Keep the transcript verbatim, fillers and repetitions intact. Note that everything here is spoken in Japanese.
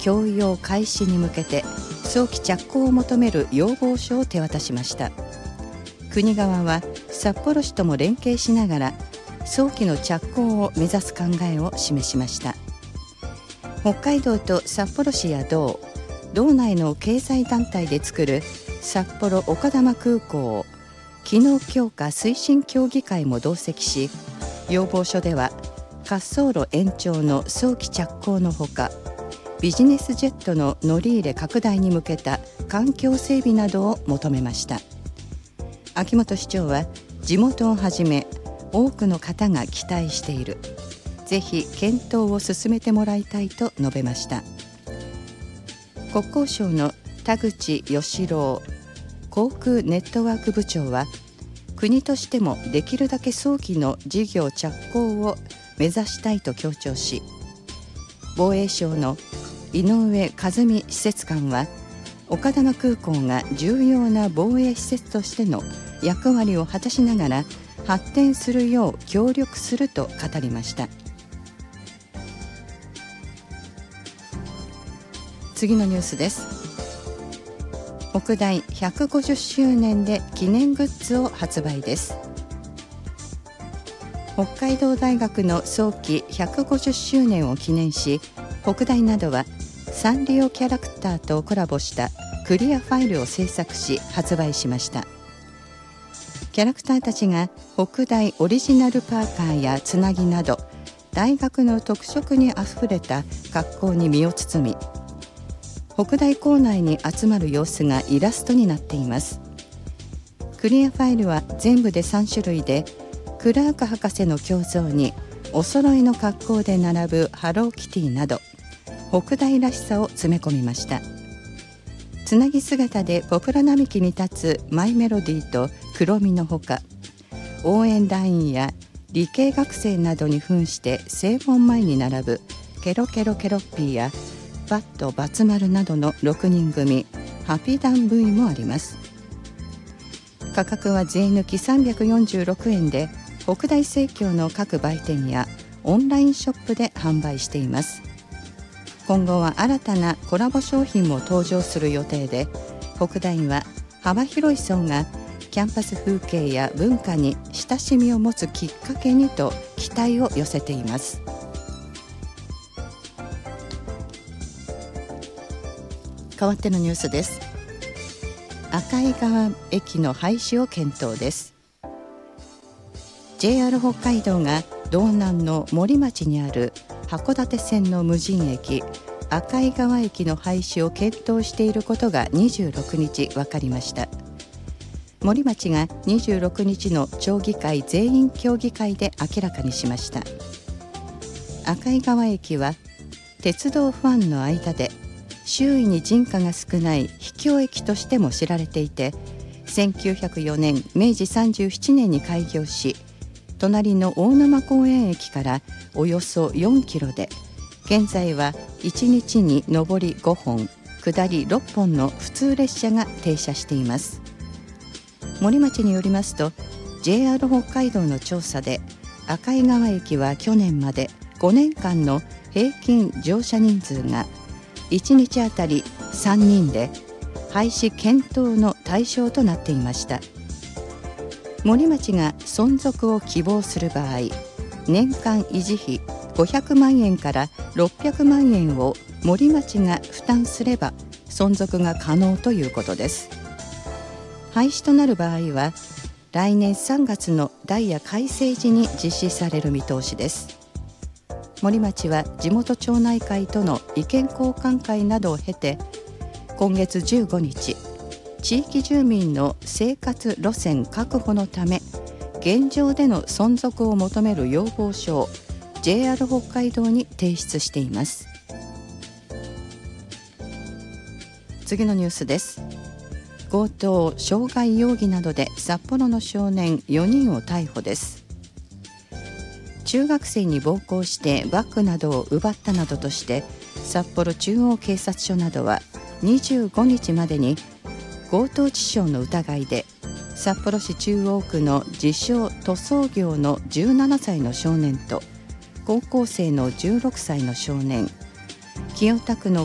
供用開始に向けて早期着工を求める要望書を手渡しました。国側は札幌市とも連携しながら早期の着工を目指す考えを示しました。北海道と札幌市や道、道内の経済団体で作る札幌丘珠空港機能強化推進協議会も同席し、要望書では滑走路延長の早期着工のほか、ビジネスジェットの乗り入れ拡大に向けた環境整備などを求めました。秋元市長は、地元をはじめ多くの方が期待している、ぜひ検討を進めてもらいたいと述べました。国交省の田口義郎航空ネットワーク部長は、国としてもできるだけ早期の事業着工を目指したいと強調し、防衛省の井上和美施設監は、丘珠空港が重要な防衛施設としての役割を果たしながら発展するよう協力すると語りました。次のニュースです。北大ひゃくごじゅっしゅうねんで記念グッズを発売です。北海道大学の創期ひゃくごじゅっしゅうねんを記念し、北大などはサンリオキャラクターとコラボしたクリアファイルを制作し発売しました。キャラクターたちが北大オリジナルパーカーやつなぎなど大学の特色にあふれた格好に身を包み、北大構内に集まる様子がイラストになっています。クリアファイルは全部でさんしゅるいで、クラーク博士の胸像にお揃いの格好で並ぶハローキティなど北大らしさを詰め込みました。つなぎ姿でポプラ並木に立つマイメロディーと黒みのほか、応援団員や理系学生などに扮して正門前に並ぶケロケロケロッピーやバットバツ丸などのろくにん組ハピダン V もあります。価格は税抜きさんびゃくよんじゅうろくえんで、北大生協の各売店やオンラインショップで販売しています。今後は新たなコラボ商品も登場する予定で、北大は幅広い層がキャンパス風景や文化に親しみを持つきっかけにと期待を寄せています。代わってのニュースです。赤井川駅の廃止を検討です。 ジェイアール 北海道が道南の森町にある函館線の無人駅赤井川駅の廃止を検討していることがにじゅうろくにち分かりました。森町がにじゅうろくにちの町議会全員協議会で明らかにしました。赤井川駅は鉄道ファンの間で周囲に人家が少ない秘境駅としても知られていて、せんきゅうひゃくよねんめいじさんじゅうななねんに開業し、隣の大沼公園駅からおよそよんキロで、現在はいちにちに上りごほん下りろっぽんの普通列車が停車しています。森町によりますと、 ジェイアール 北海道の調査で赤井川駅は去年までごねんかんの平均乗車人数がいちにちあたりさんにんで、廃止検討の対象となっていました。森町が存続を希望する場合、年間維持費ごひゃくまんえんからろっぴゃくまんえんを森町が負担すれば存続が可能ということです。廃止となる場合は来年さんがつのダイヤ改正時に実施される見通しです。森町は地元町内会との意見交換会などを経て、今月じゅうごにち、地域住民の生活路線確保のため現状での存続を求める要望書を ジェイアール 北海道に提出しています。次のニュースです。強盗傷害容疑などで札幌の少年よにんを逮捕です。中学生に暴行してバッグなどを奪ったなどとして、札幌中央警察署などはにじゅうごにちまでに強盗致傷の疑いで札幌市中央区の自称塗装業のじゅうななさいの少年と高校生のじゅうろくさいの少年、清田区の